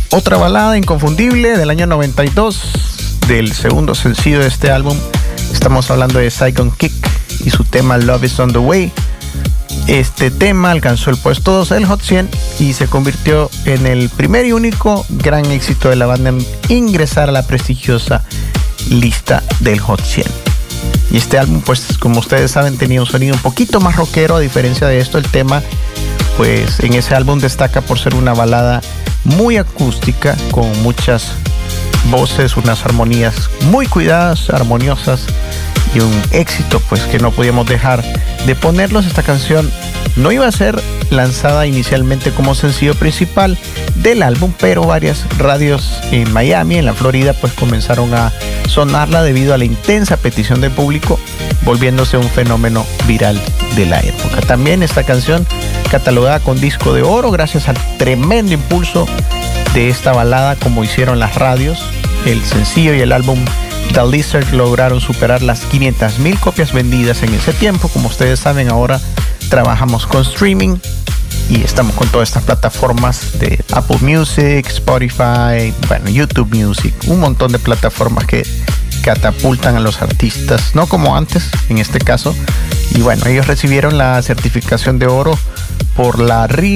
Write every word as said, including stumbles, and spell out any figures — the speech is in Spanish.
Otra balada inconfundible del año noventa y dos, del segundo sencillo de este álbum. Estamos hablando de Saigon Kick y su tema Love is on the Way. Este tema alcanzó el puesto dos del Hot cien y se convirtió en el primer y único gran éxito de la banda en ingresar a la prestigiosa lista del Hot cien. Y este álbum, pues como ustedes saben, tenía un sonido un poquito más rockero. A diferencia de esto, el tema, pues en ese álbum destaca por ser una balada muy acústica, con muchas voces, unas armonías muy cuidadas, armoniosas, y un éxito pues que no podíamos dejar de ponerlos. Esta canción no iba a ser lanzada inicialmente como sencillo principal del álbum, pero varias radios en Miami, en la Florida, pues comenzaron a sonarla debido a la intensa petición del público, volviéndose un fenómeno viral de la época. También esta canción catalogada con disco de oro gracias al tremendo impulso de esta balada, como hicieron las radios. El sencillo y el álbum The Lizard lograron superar las quinientas mil copias vendidas en ese tiempo. Como ustedes saben, ahora trabajamos con streaming y estamos con todas estas plataformas de Apple Music, Spotify, bueno, YouTube Music, un montón de plataformas que catapultan a los artistas, no como antes en este caso. Y bueno, ellos recibieron la certificación de oro por la R I